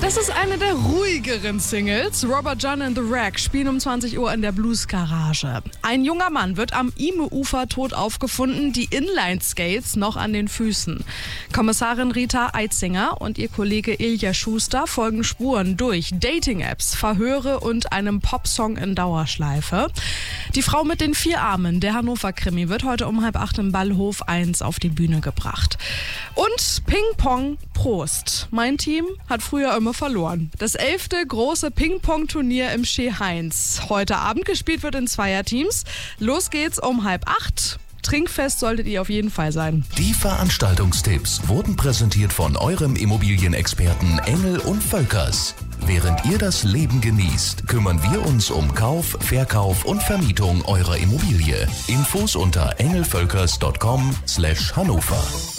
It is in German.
Das ist eine der ruhigeren Singles. Robert John and the Wreck spielen um 20 Uhr in der Blues Garage. Ein junger Mann wird am Ime-Ufer tot aufgefunden, die Inline-Skates noch an den Füßen. Kommissarin Rita Eitzinger und ihr Kollege Ilja Schuster folgen Spuren durch Dating-Apps, Verhöre und einem Popsong in Dauerschleife. Die Frau mit den 4 Armen, der Hannover-Krimi, wird heute um 7:30 im Ballhof 1 auf die Bühne gebracht. Und Ping-Pong, Prost. Mein Team hat früher immer verloren. Das 11. große Ping-Pong-Turnier im Schee-Heinz. Heute Abend gespielt wird in Zweierteams. Los geht's um 7:30. Trinkfest solltet ihr auf jeden Fall sein. Die Veranstaltungstipps wurden präsentiert von eurem Immobilienexperten Engel und Völkers. Während ihr das Leben genießt, kümmern wir uns um Kauf, Verkauf und Vermietung eurer Immobilie. Infos unter engelvölkers.com/Hannover.